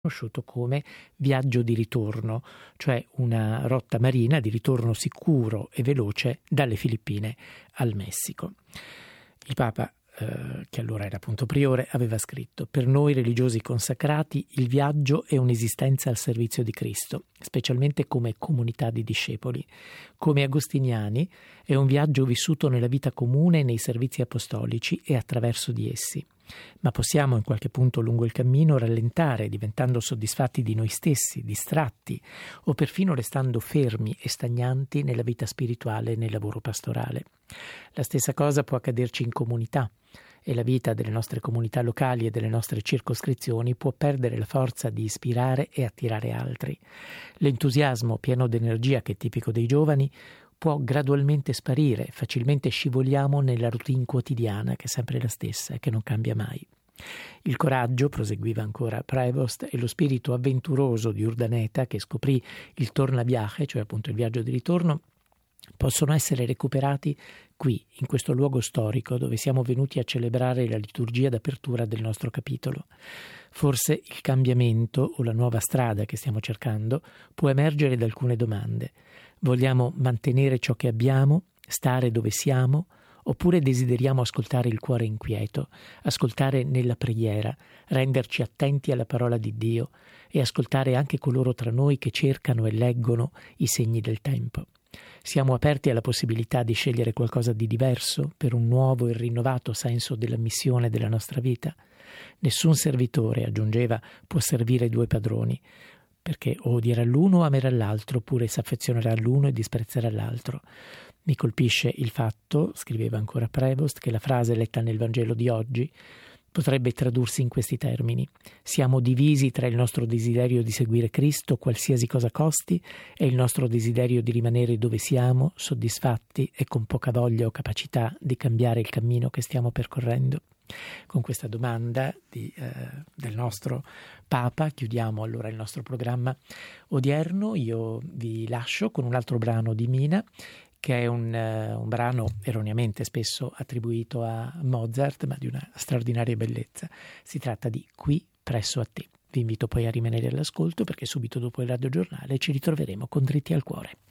conosciuto come viaggio di ritorno, cioè una rotta marina di ritorno sicuro e veloce dalle Filippine al Messico. Il Papa, che allora era appunto priore, aveva scritto: per noi religiosi consacrati il viaggio è un'esistenza al servizio di Cristo, specialmente come comunità di discepoli. Come agostiniani è un viaggio vissuto nella vita comune e nei servizi apostolici e attraverso di essi. Ma possiamo in qualche punto lungo il cammino rallentare, diventando soddisfatti di noi stessi, distratti o perfino restando fermi e stagnanti nella vita spirituale e nel lavoro pastorale. La stessa cosa può accaderci in comunità e la vita delle nostre comunità locali e delle nostre circoscrizioni può perdere la forza di ispirare e attirare altri. L'entusiasmo pieno d'energia che è tipico dei giovani può gradualmente sparire, facilmente scivoliamo nella routine quotidiana che è sempre la stessa e che non cambia mai. Il coraggio, proseguiva ancora Prevost, e lo spirito avventuroso di Urdaneta, che scoprì il tornaviaje, cioè appunto il viaggio di ritorno, possono essere recuperati qui, in questo luogo storico dove siamo venuti a celebrare la liturgia d'apertura del nostro capitolo. Forse il cambiamento o la nuova strada che stiamo cercando può emergere da alcune domande. Vogliamo mantenere ciò che abbiamo, stare dove siamo, oppure desideriamo ascoltare il cuore inquieto, ascoltare nella preghiera, renderci attenti alla parola di Dio e ascoltare anche coloro tra noi che cercano e leggono i segni del tempo? Siamo aperti alla possibilità di scegliere qualcosa di diverso per un nuovo e rinnovato senso della missione della nostra vita? Nessun servitore, aggiungeva, può servire due padroni, perché o odierà l'uno o amerà l'altro, oppure s'affezionerà all'uno e disprezzerà l'altro. Mi colpisce il fatto, scriveva ancora Prevost, che la frase letta nel Vangelo di oggi potrebbe tradursi in questi termini: siamo divisi tra il nostro desiderio di seguire Cristo, qualsiasi cosa costi, e il nostro desiderio di rimanere dove siamo, soddisfatti e con poca voglia o capacità di cambiare il cammino che stiamo percorrendo. Con questa domanda del nostro Papa chiudiamo allora il nostro programma odierno. Io vi lascio con un altro brano di Mina, che è un brano erroneamente spesso attribuito a Mozart, ma di una straordinaria bellezza. Si tratta di Qui presso a te. Vi invito poi a rimanere all'ascolto, perché subito dopo il radiogiornale ci ritroveremo con Dritti al Cuore.